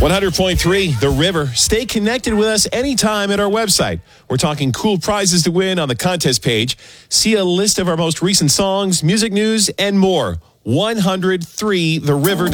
100.3 The River. Stay connected with us anytime at our website. We're talking cool prizes to win on the contest page. See a list of our most recent songs, music news, and more. 103theriver.com.